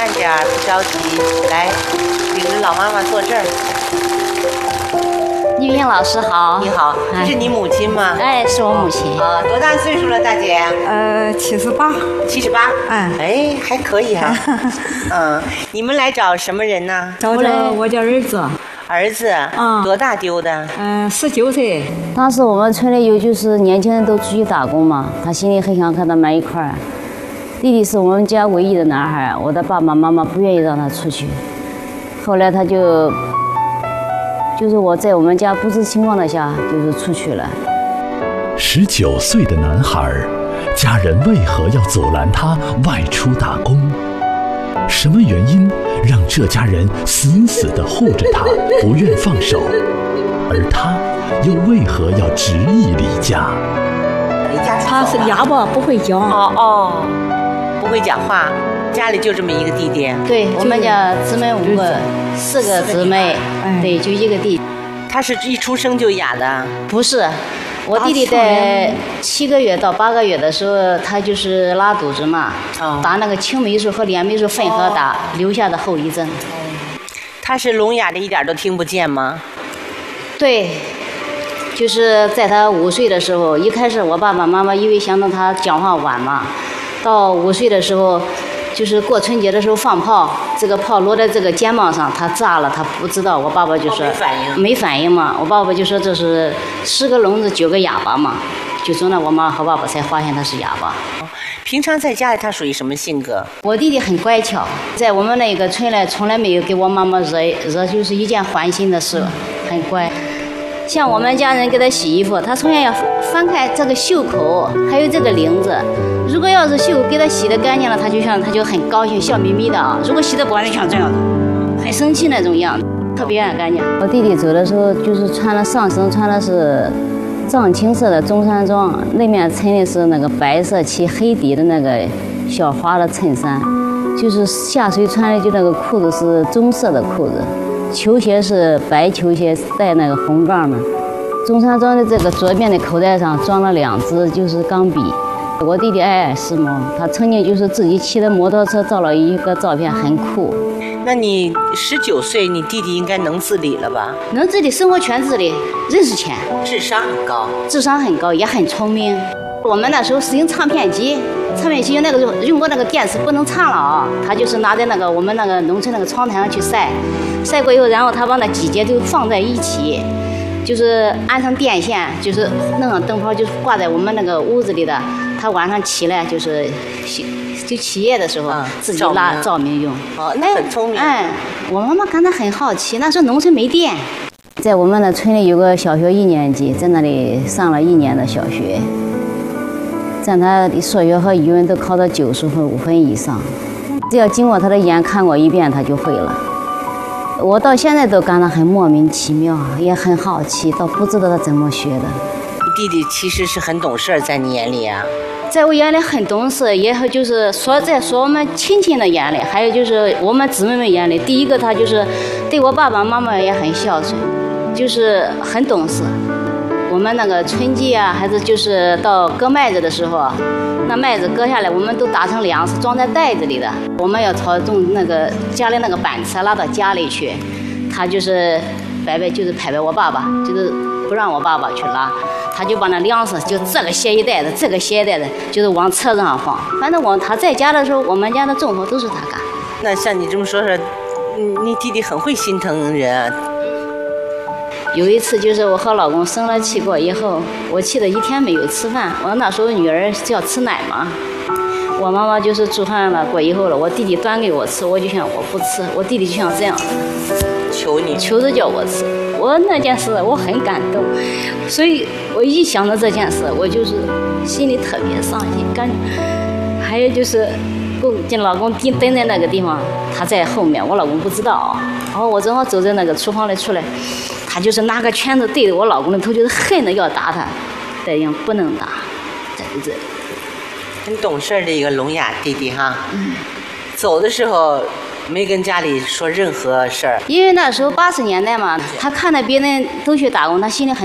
慢点儿，不着急。来，领着老妈妈坐这儿。 玉英老师好。 你好，这是你母亲吗？ 哎，是我母亲。 多大岁数了，大姐 78。 78。哎，还可以哈。你们来找什么人呢？ 找我家儿子。 儿子，多大丢的 ？19岁。 当时我们村里有就是年轻人都出去打工嘛，他心里很想和他们一块儿。弟弟是我们家唯一的男孩，我的爸爸妈妈不愿意让他出去。后来他就是我在我们家不知情况的下，就是出去了。 19岁的男孩，家人为何要阻拦他外出打工？什么原因让这家人死死地护着他，不愿放手？而他又为何要执意离家？ 他是哑巴，不会讲。 不会讲话。家里就这么一个弟弟。 对，我们家姊妹5个，4个姊妹，对，就一个弟弟。 他是一出生就哑的？ 不是，我弟弟在7个月到8个月的时候，他就是拉肚子嘛，打那个青霉素和链霉素混合打，留下的后遗症。 他是聋哑的，一点都听不见吗？ 对，就是在他5岁的时候，一开始我爸爸妈妈因为想到他讲话晚嘛，到5岁的时候，就是过春节的时候放炮，这个炮落在这个肩膀上，他炸了，他不知道。我爸爸就说没反应嘛，我爸爸就说这是10个聋子9个哑巴嘛，就从那我妈和爸爸才发现他是哑巴。 平常在家里他属于什么性格？ 我弟弟很乖巧，在我们那个村里从来没有给我妈妈惹就是一件烦心的事，很乖。像我们家人给他洗衣服，他从来要翻开这个袖口，还有这个领子。如果要是袖给他洗得干净了，他就很高兴，笑眯眯的啊。如果洗得不干净，像这样的，很生气那种样子，特别爱干净。我弟弟走的时候，就是上身穿的是藏青色的中山装，那面衬的是那个白色漆黑底的那个小花的衬衫，就是下水穿的就那个裤子是棕色的裤子。球鞋是白球鞋，带那个红杠的。中山装的这个左边的口袋上装了2支就是钢笔。我弟弟爱时髦，他曾经就是自己骑的摩托车照了一个照片，很酷。 那你19岁，你弟弟应该能自理了吧？ 能自理，生活全自理，认识钱， 智商很高， 也很聪明。我们那时候使用唱片机那个用过那个电视不能唱了啊，他就是拿在那个我们那个农村那个窗台上去晒过以后，然后他把那几节就放在一起，就是安上电线，就是弄上灯泡，就是挂在我们那个屋子里的。他晚上起来就是就起夜的时候，自己拉照明用。 那很聪明。 我妈妈感到很好奇，那时候农村没电，在我们的村里有个小学1年级，在那里上了1年的小学。在他数学和语文都考到95分5分以上，只要经过他的眼看过一遍，他就会了。我到现在都感到很莫名其妙，也很好奇，倒不知道他怎么学的。 你弟弟其实是很懂事，在你眼里啊？ 在我眼里很懂事，也就是在我们亲戚的眼里，还有就是我们姊妹们眼里，第一个他就是对我爸爸妈妈也很孝顺，就是很懂事。我们那个春季啊，还是就是到割麦子的时候，那麦子割下来，我们都打成粮食，装在袋子里的。我们要朝种那个家里那个板车拉到家里去，他就是就是拍我爸爸，就是不让我爸爸去拉，他就把那粮食就这个携一袋子，这个携一袋子，就是往车子上放。反正他在家的时候，我们家的重活都是他干。 那像你这么说，你弟弟很会心疼人啊。 有一次就是我和老公生了气过以后，我气得1天没有吃饭。我那时候女儿要吃奶嘛，我妈妈就是煮饭了过以后了，我弟弟端给我吃，我就想我不吃，我弟弟就像这样求着叫我吃。我那件事我很感动，所以我一想到这件事，我就是心里特别伤心。还有就是老公蹲在那个地方，他在后面，我老公不知道啊。然后我正好走在那个厨房里出来，他就是拿个拳头对着我老公的头，就是恨得要打他，这样不能打，在这里。 很懂事的一个聋哑弟弟哈。走的时候没跟家里说任何事儿， 因为那时候80年代嘛，他看到别人都去打工，他心里很